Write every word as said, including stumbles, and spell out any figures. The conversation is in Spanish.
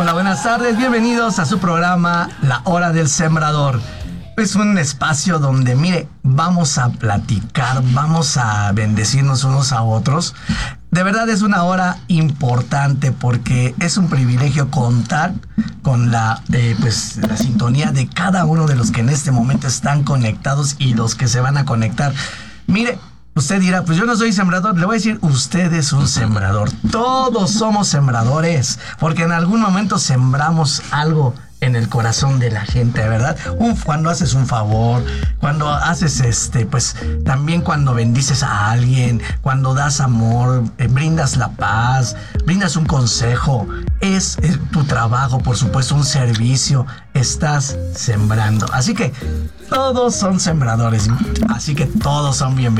Hola, buenas tardes, bienvenidos a su programa La Hora del Sembrador. Es un espacio donde, mire, vamos a platicar, vamos a bendecirnos unos a otros. De verdad es una hora importante porque es un privilegio contar con la, eh, pues, la sintonía de cada uno de los que en este momento están conectados y los que se van a conectar. Mire, usted dirá, pues yo no soy sembrador. Le voy a decir, usted es un sembrador. Todos somos sembradores, porque en algún momento sembramos algo en el corazón de la gente, ¿verdad? Un, cuando haces un favor, cuando haces este, pues también cuando bendices a alguien, cuando das amor, eh, brindas la paz, brindas un consejo, es, es tu trabajo, por supuesto, un servicio, estás sembrando. Así que todos son sembradores, así que todos son bienvenidos.